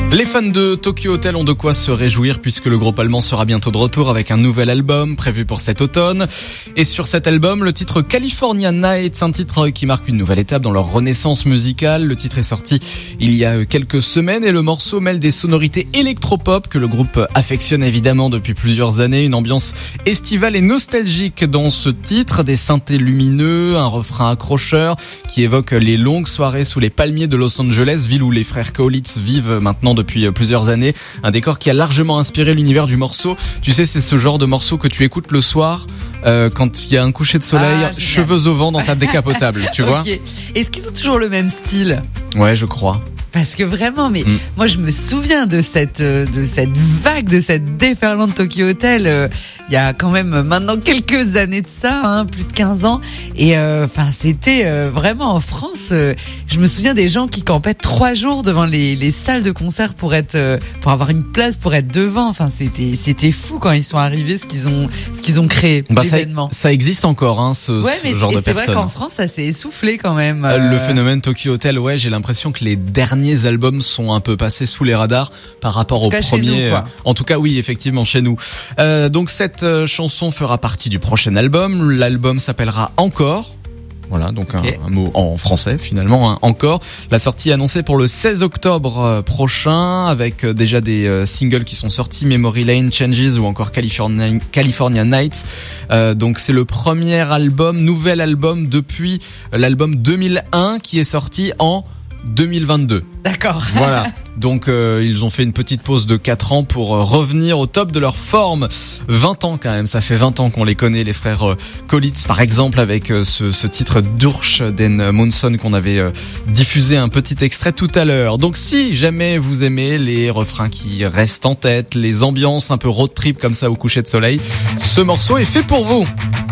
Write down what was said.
Les fans de Tokyo Hotel ont de quoi se réjouir puisque le groupe allemand sera bientôt de retour avec un nouvel album prévu pour cet automne. Et sur cet album, le titre California Nights, un titre qui marque une nouvelle étape dans leur renaissance musicale. Le titre est sorti il y a quelques semaines et le morceau mêle des sonorités électropop que le groupe affectionne évidemment depuis plusieurs années. Une ambiance estivale et nostalgique dans ce titre, des synthés lumineux, un refrain accrocheur qui évoque les longues soirées sous les palmiers de Los Angeles, ville où les frères Kaulitz vivent maintenant depuis plusieurs années. Un décor qui a largement inspiré l'univers du morceau. Tu sais, c'est ce genre de morceau que tu écoutes le soir quand il y a un coucher de soleil, cheveux au vent dans ta décapotable, tu vois. Okay. Est-ce qu'ils ont toujours le même style ? Ouais, je crois. Parce que vraiment, mais moi je me souviens de cette vague, de cette déferlante Tokyo Hotel. Il y a quand même maintenant quelques années de ça, plus de 15 ans. Et c'était vraiment en France. Je me souviens des gens qui campaient 3 jours devant les salles de concert pour avoir une place, pour être devant. Enfin, c'était fou quand ils sont arrivés, ce qu'ils ont créé. L'événement. Ça existe encore, ce genre de personnes. C'est vrai qu'en France, ça s'est essoufflé quand même. Le phénomène Tokyo Hotel, ouais, j'ai l'impression que les derniers albums sont un peu passés sous les radars par rapport aux premiers. En tout cas, oui, effectivement, chez nous. Donc cette chanson fera partie du prochain album. L'album s'appellera Encore. Voilà, donc un mot en français finalement, Encore. La sortie est annoncée pour le 16 octobre prochain avec déjà des singles qui sont sortis, Memory Lane, Changes ou encore California Nights. Donc c'est le premier nouvel album depuis l'album 2001 qui est sorti en 2022. D'accord. Voilà. Donc ils ont fait une petite pause de 4 ans pour revenir au top de leur forme. 20 ans quand même, ça fait 20 ans qu'on les connaît, les frères Kaulitz par exemple, avec ce titre Durch den Monson qu'on avait diffusé un petit extrait tout à l'heure. Donc si jamais vous aimez les refrains qui restent en tête, les ambiances un peu road trip comme ça au coucher de soleil, ce morceau est fait pour vous.